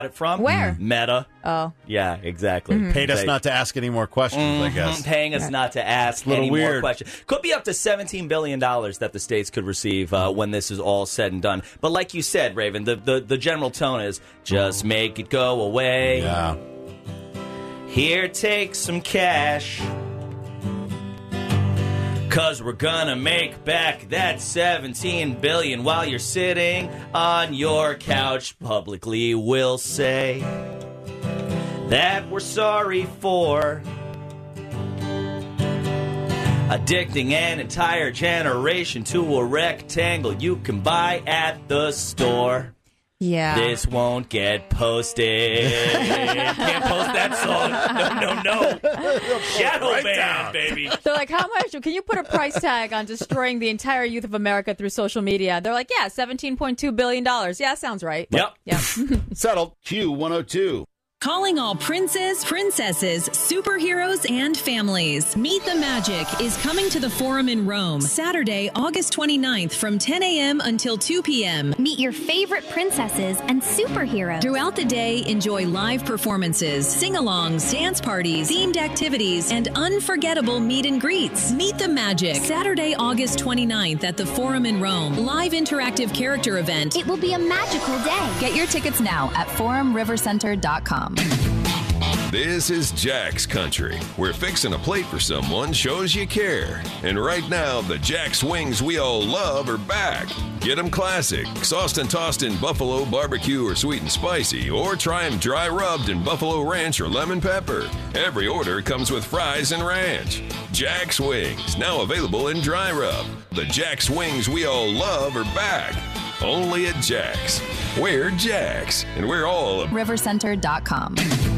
it from? Where? Meta. Oh. Yeah, exactly. Paid us not to ask any more questions, I guess. Paying us not to ask little any weird. more questions. Could be up to $17 billion that the states could receive when this is all said and done. But like you said, Raven, the general tone is just make it go away. Yeah. Here, take some cash. 'Cause we're gonna make back that $17 billion while you're sitting on your couch. Publicly we'll say that we're sorry for addicting an entire generation to a rectangle you can buy at the store. Yeah. This won't get posted. Can't post that song. No. Shadow Right ban, down. baby. They're like, how much? Can you put a price tag on destroying the entire youth of America through social media? They're like, yeah, $17.2 billion. Yeah, sounds right. Yep. Yeah. Settled. Q102. Calling all princes, princesses, superheroes, and families. Meet the Magic is coming to the Forum in Rome, Saturday, August 29th from 10 a.m. until 2 p.m. Meet your favorite princesses and superheroes. Throughout the day, enjoy live performances, sing-alongs, dance parties, themed activities, and unforgettable meet and greets. Meet the Magic, Saturday, August 29th at the Forum in Rome. Live interactive character event. It will be a magical day. Get your tickets now at forumrivercenter.com. This is Jack's Country, where fixing a plate for someone shows you care. And right now, the Jack's wings we all love are back. Get them classic, sauced and tossed in buffalo, barbecue, or sweet and spicy, or try them dry rubbed in buffalo ranch or lemon pepper. Every order comes with fries and ranch. Jack's Wings, now available in dry rub. The Jack's wings we all love are back. Only at Jack's. We're Jack's, and we're all Rivercenter.com.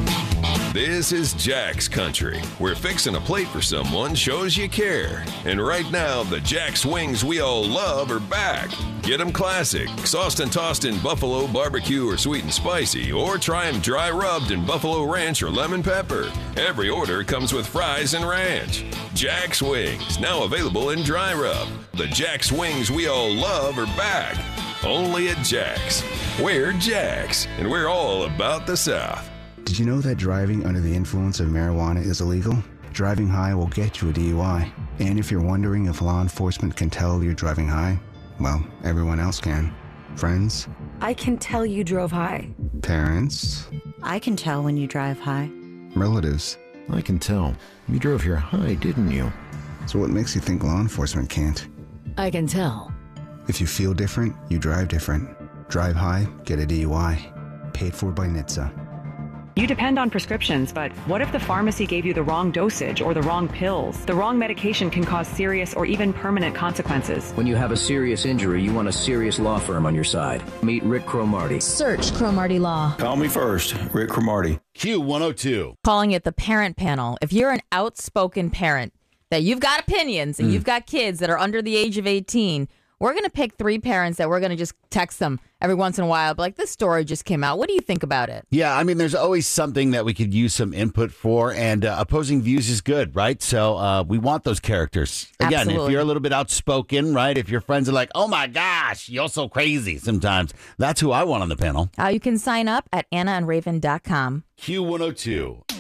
This is Jack's Country, where fixing a plate for someone shows you care. And right now, the Jack's wings we all love are back. Get them classic, sauced and tossed in buffalo, barbecue, or sweet and spicy, or try them dry rubbed in buffalo ranch or lemon pepper. Every order comes with fries and ranch. Jack's Wings, now available in dry rub. The Jack's wings we all love are back. Only at Jack's. We're Jack's, and we're all about the South. Did you know that driving under the influence of marijuana is illegal? Driving high will get you a DUI. And if you're wondering if law enforcement can tell you're driving high, well, everyone else can. Friends? I can tell you drove high. Parents? I can tell when you drive high. Relatives? I can tell. You drove here high, didn't you? So what makes you think law enforcement can't? I can tell. If you feel different, you drive different. Drive high, get a DUI. Paid for by NHTSA. You depend on prescriptions, but what if the pharmacy gave you the wrong dosage or the wrong pills? The wrong medication can cause serious or even permanent consequences. When you have a serious injury, you want a serious law firm on your side. Meet Rick Cromartie. Search Cromartie Law. Call me first, Rick Cromartie. Q102. Calling it the parent panel. If you're an outspoken parent, that you've got opinions and you've got kids that are under the age of 18, we're going to pick 3 parents that we're going to just text them every once in a while. But like, this story just came out. What do you think about it? Yeah, I mean, there's always something that we could use some input for, and opposing views is good, right? So we want those characters. Again, Absolutely. If you're a little bit outspoken, right? If your friends are like, oh my gosh, you're so crazy sometimes, that's who I want on the panel. You can sign up at AnnaandRaven.com. Q102.